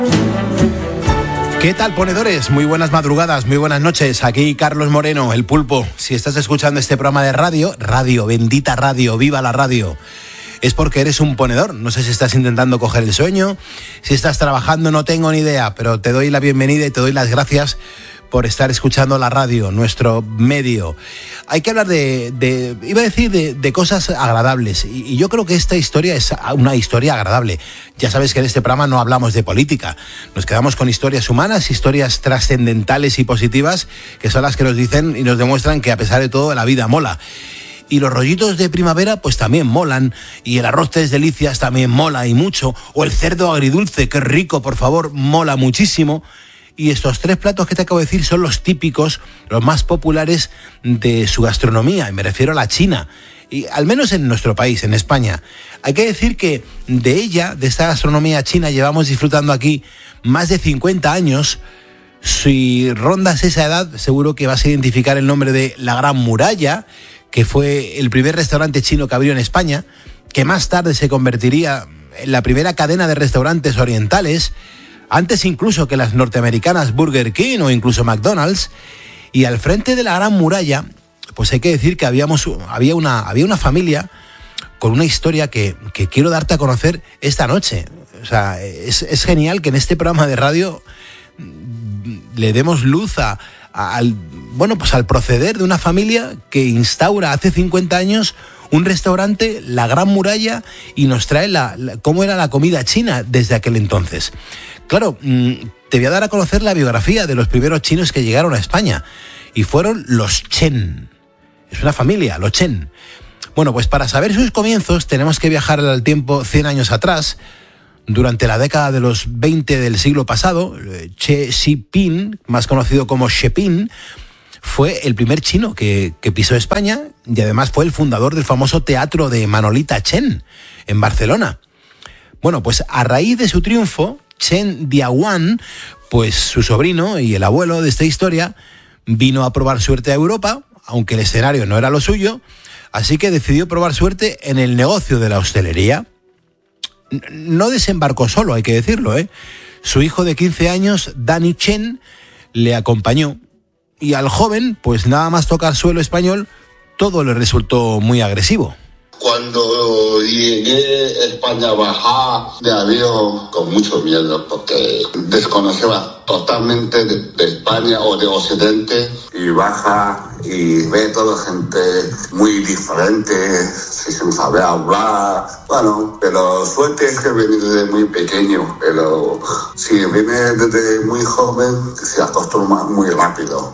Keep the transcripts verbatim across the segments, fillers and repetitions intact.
¿Qué tal, ponedores? Muy buenas madrugadas, muy buenas noches. Aquí Carlos Moreno, el Pulpo. Si estás escuchando este programa de radio, radio, bendita radio, viva la radio, es porque eres un ponedor. No sé si estás intentando coger el sueño, si estás trabajando, no tengo ni idea, pero te doy la bienvenida y te doy las gracias por estar escuchando la radio, nuestro medio. Hay que hablar de, de iba a decir, de, de cosas agradables. Y, y yo creo que esta historia es una historia agradable. Ya sabes que en este programa no hablamos de política. Nos quedamos con historias humanas, historias trascendentales y positivas, que son las que nos dicen y nos demuestran que a pesar de todo la vida mola. Y los rollitos de primavera pues también molan, y el arroz tres delicias también mola y mucho, o el cerdo agridulce, qué rico, por favor, mola muchísimo. Y estos tres platos que te acabo de decir son los típicos, los más populares de su gastronomía, y me refiero a la China, y al menos en nuestro país, en España. Hay que decir que de ella, de esta gastronomía china, llevamos disfrutando aquí más de cincuenta años. Si rondas esa edad, seguro que vas a identificar el nombre de La Gran Muralla, que fue el primer restaurante chino que abrió en España, que más tarde se convertiría en la primera cadena de restaurantes orientales, antes incluso que las norteamericanas Burger King o incluso McDonald's. Y al frente de la Gran Muralla, pues hay que decir que habíamos, había, una, había una familia con una historia que, que quiero darte a conocer esta noche. O sea, es, es genial que en este programa de radio le demos luz a, a, al, bueno, pues al proceder de una familia que instaura hace cincuenta años un restaurante, La Gran Muralla, y nos trae la, la, cómo era la comida china desde aquel entonces. Claro, te voy a dar a conocer la biografía de los primeros chinos que llegaron a España, y fueron los Chen. Es una familia, los Chen. Bueno, pues para saber sus comienzos tenemos que viajar al tiempo cien años atrás. Durante la década de los veinte del siglo pasado, Che Xiping, más conocido como Sheping, fue el primer chino que, que pisó España, y además fue el fundador del famoso teatro de Manolita Chen, en Barcelona. Bueno, pues a raíz de su triunfo, Chen Diaguan, pues su sobrino y el abuelo de esta historia, vino a probar suerte a Europa, aunque el escenario no era lo suyo, así que decidió probar suerte en el negocio de la hostelería. No desembarcó solo, hay que decirlo, ¿eh? Su hijo de quince años, Danny Chen, le acompañó, y al joven, pues nada más tocar suelo español, todo le resultó muy agresivo. Cuando llegué a España, bajaba de avión con mucho miedo porque desconocía totalmente de, de España o de Occidente, y baja y ve toda gente muy diferente, sin saber hablar. Bueno, pero suerte es que viene desde muy pequeño, pero si viene desde muy joven se acostumbra muy rápido.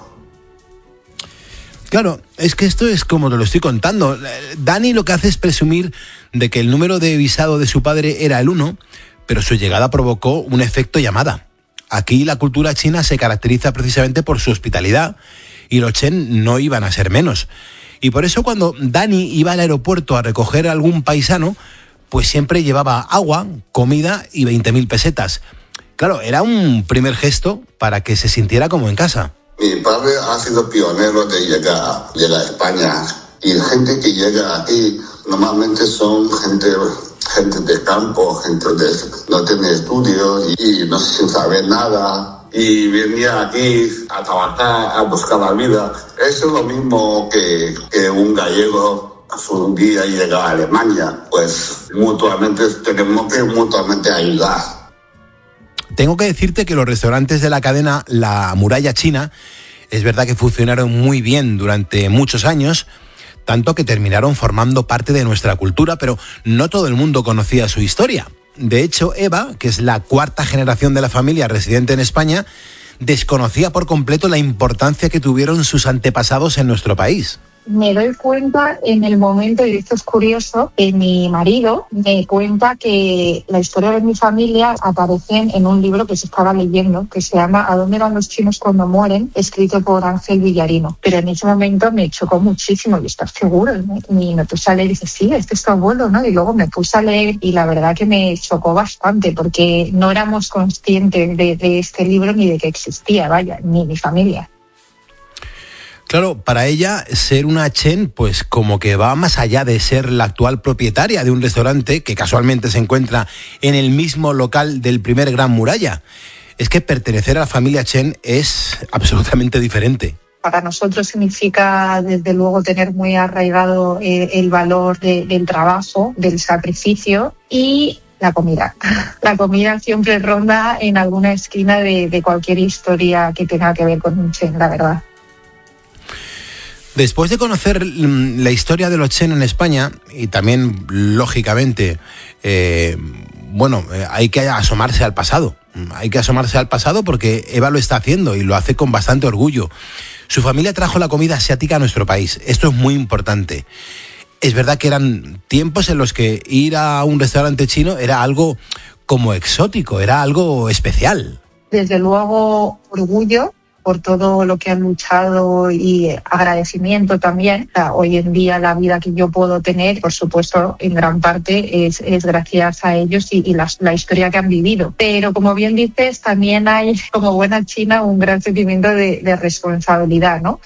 Claro, es que esto es como te lo estoy contando. Dani lo que hace es presumir de que el número de visado de su padre era el uno, pero su llegada provocó un efecto llamada. Aquí la cultura china se caracteriza precisamente por su hospitalidad, y los Chen no iban a ser menos. Y por eso cuando Dani iba al aeropuerto a recoger a algún paisano, pues siempre llevaba agua, comida y veinte mil pesetas. Claro, era un primer gesto para que se sintiera como en casa. Mi padre ha sido pionero de llegar, llegar a España, y la gente que llega aquí normalmente son gente, gente de campo, gente que no tiene estudios y, y no sin saber nada, y venía aquí a trabajar, a buscar la vida. Eso es lo mismo que, que un gallego un día llega a Alemania, pues mutuamente tenemos que mutuamente ayudar. Tengo que decirte que los restaurantes de la cadena La Muralla China es verdad que funcionaron muy bien durante muchos años, tanto que terminaron formando parte de nuestra cultura, pero no todo el mundo conocía su historia. De hecho, Eva, que es la cuarta generación de la familia residente en España, desconocía por completo la importancia que tuvieron sus antepasados en nuestro país. Me doy cuenta en el momento, y esto es curioso, que mi marido me cuenta que la historia de mi familia aparece en un libro que se estaba leyendo, que se llama ¿A dónde van los chinos cuando mueren?, escrito por Ángel Villarino. Pero en ese momento me chocó muchísimo, y ¿estás seguro? Y me puse a leer y dije, sí, este es tu abuelo, ¿no? Y luego me puse a leer y la verdad que me chocó bastante, porque no éramos conscientes de, de este libro ni de que existía, vaya, ni mi familia. Claro, para ella ser una Chen, pues como que va más allá de ser la actual propietaria de un restaurante que casualmente se encuentra en el mismo local del primer Gran Muralla. Es que pertenecer a la familia Chen es absolutamente diferente. Para nosotros significa, desde luego, tener muy arraigado eh, el valor de, del trabajo, del sacrificio y la comida. La comida siempre ronda en alguna esquina de, de cualquier historia que tenga que ver con un Chen, la verdad. Después de conocer la historia de los Chen en España, y también, lógicamente, eh, bueno, hay que asomarse al pasado. Hay que asomarse al pasado porque Eva lo está haciendo y lo hace con bastante orgullo. Su familia trajo la comida asiática a nuestro país. Esto es muy importante. Es verdad que eran tiempos en los que ir a un restaurante chino era algo como exótico, era algo especial. Desde luego, orgullo por todo lo que han luchado y agradecimiento también. O sea, hoy en día la vida que yo puedo tener, por supuesto, en gran parte es, es gracias a ellos y, y la, la historia que han vivido. Pero como bien dices, también hay, como buena china, un gran sentimiento de, de responsabilidad, ¿no?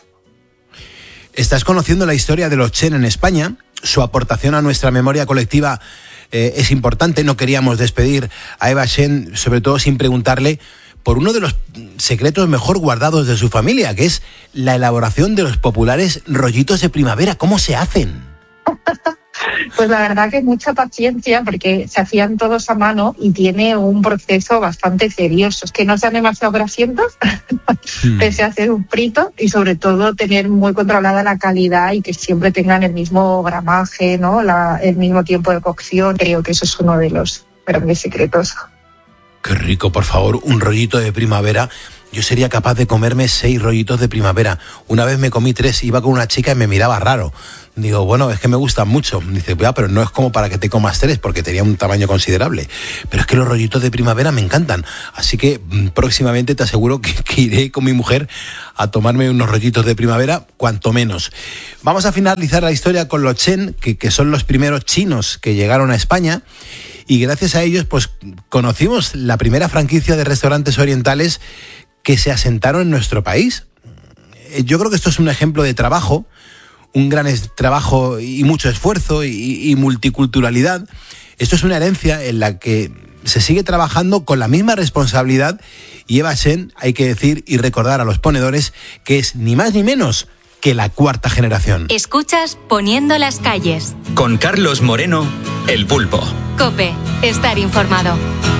Estás conociendo la historia de los Chen en España. Su aportación a nuestra memoria colectiva eh, es importante. No queríamos despedir a Eva Chen, sobre todo sin preguntarle por uno de los secretos mejor guardados de su familia, que es la elaboración de los populares rollitos de primavera. ¿Cómo se hacen? Pues la verdad que mucha paciencia, porque se hacían todos a mano y tiene un proceso bastante tedioso. Es que no sean demasiado grasientos, hmm. pese a hacer un frito, y sobre todo tener muy controlada la calidad y que siempre tengan el mismo gramaje, ¿no? La, el mismo tiempo de cocción. Creo que eso es uno de los grandes secretos. Qué rico, por favor, un rollito de primavera. Yo sería capaz de comerme seis rollitos de primavera. Una vez me comí tres, iba con una chica y me miraba raro. Digo, bueno, es que me gustan mucho. Dice, ya, pero no es como para que te comas tres, porque tenía un tamaño considerable. Pero es que los rollitos de primavera me encantan. Así que próximamente te aseguro que, que iré con mi mujer a tomarme unos rollitos de primavera, cuanto menos. Vamos a finalizar la historia con los Chen, que, que son los primeros chinos que llegaron a España. Y gracias a ellos, pues conocimos la primera franquicia de restaurantes orientales que se asentaron en nuestro país. Yo creo que esto es un ejemplo de trabajo, un gran es- trabajo y mucho esfuerzo y, y multiculturalidad. Esto es una herencia en la que se sigue trabajando con la misma responsabilidad y Eva Chen, hay que decir y recordar a los ponedores, que es ni más ni menos que la cuarta generación. Escuchas Poniendo las calles. Con Carlos Moreno, El Pulpo. COPE, estar informado.